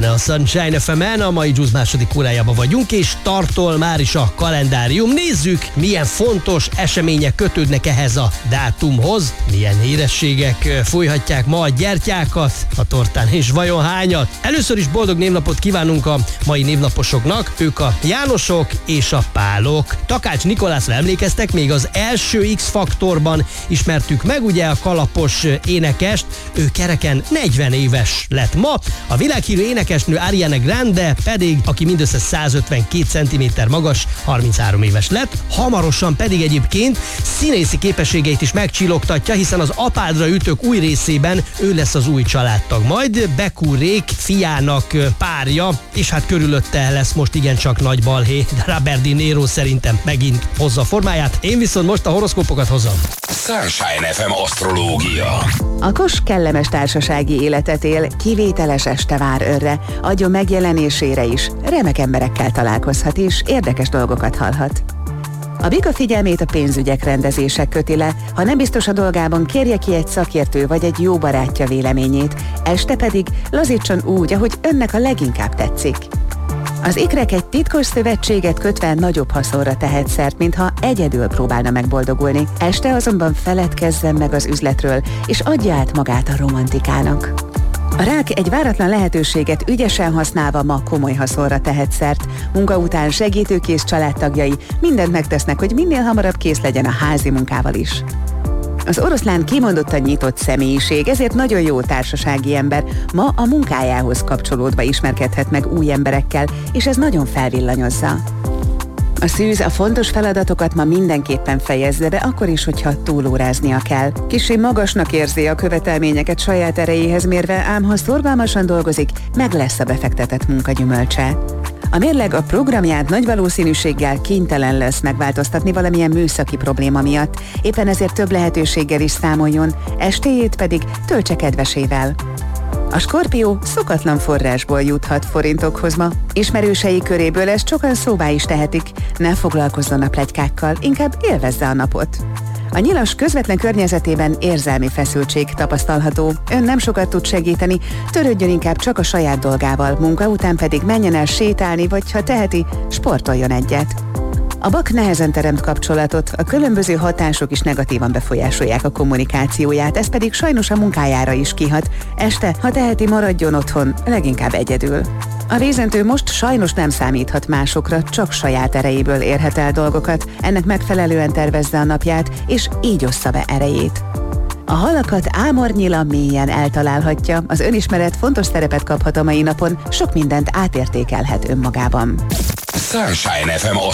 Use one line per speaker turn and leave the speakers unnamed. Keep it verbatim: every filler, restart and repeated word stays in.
Zene a Sunshine ef emen, a mai Juice második órájában vagyunk, és startol már is a kalendárium. Nézzük, milyen fontos események kötődnek ehhez a dátumhoz, milyen hírességek fújhatják ma a gyertyákat a tortán, és vajon hányat. Először is boldog névnapot kívánunk a mai névnaposoknak, ők a Jánosok és a Pálok. Takács Nikolászra emlékeztek, még az első X-faktorban ismertük meg, ugye a kalapos énekest, ő kereken negyven éves lett ma, a világhírű énekesnő Ariana Grande pedig, aki mindössze százötvenkét centiméter magas, harminchárom éves lett, hamarosan pedig egyébként színészi képességeit is megcsillogtatja, hiszen az Apádra ütök új részében ő lesz az új családtag majd, Bekúrék fiának párja, és hát körülötte lesz most igencsak nagy balhé, de Robert De Niro szerintem megint hozza a formáját, én viszont most a horoszkópokat hozom.
Sunshine ef em asztrológia.
Akos kellemes társasági életet él, kivételes este vár önre, agyon megjelenésére is, remek emberekkel találkozhat és érdekes dolgokat hallhat. A bika figyelmét a pénzügyek rendezések köti le, ha nem biztos a dolgában, kérje ki egy szakértő vagy egy jó barátja véleményét, este pedig lazítson úgy, ahogy önnek a leginkább tetszik. Az ikrek egy titkos szövetséget kötve nagyobb haszonra tehet szert, mintha egyedül próbálna megboldogulni. Este azonban feledkezzen meg az üzletről, és adja át magát a romantikának. A rák egy váratlan lehetőséget ügyesen használva ma komoly haszonra tehet szert. Munka után segítőkész családtagjai mindent megtesznek, hogy minél hamarabb kész legyen a házi munkával is. Az oroszlán kimondottan nyitott személyiség, ezért nagyon jó társasági ember, ma a munkájához kapcsolódva ismerkedhet meg új emberekkel, és ez nagyon felvillanyozza. A szűz a fontos feladatokat ma mindenképpen fejezze be, akkor is, hogyha túlóráznia kell. Kissé magasnak érzi a követelményeket saját erejéhez mérve, ám ha szorgalmasan dolgozik, meg lesz a befektetett munka gyümölcse. A mérleg a programját nagy valószínűséggel kénytelen lesz megváltoztatni valamilyen műszaki probléma miatt, éppen ezért több lehetőséggel is számoljon, estéjét pedig töltse kedvesével. A Skorpió szokatlan forrásból juthat forintokhoz ma. Ismerősei köréből ezt sokan szóvá is tehetik, ne foglalkozzon a pletykákkal, inkább élvezze a napot. A nyilas közvetlen környezetében érzelmi feszültség tapasztalható. Ön nem sokat tud segíteni, törődjön inkább csak a saját dolgával, munka után pedig menjen el sétálni, vagy ha teheti, sportoljon egyet. A Bak nehezen teremt kapcsolatot, a különböző hatások is negatívan befolyásolják a kommunikációját, ez pedig sajnos a munkájára is kihat. Este, ha teheti, maradjon otthon, leginkább egyedül. A Vézentő most sajnos nem számíthat másokra, csak saját erejéből érhet el dolgokat, ennek megfelelően tervezze a napját, és így ossza be erejét. A Halakat Ámornyila mélyen eltalálhatja, az önismeret fontos szerepet kaphat a mai napon, sok mindent átértékelhet önmagában.
Sunshine ef em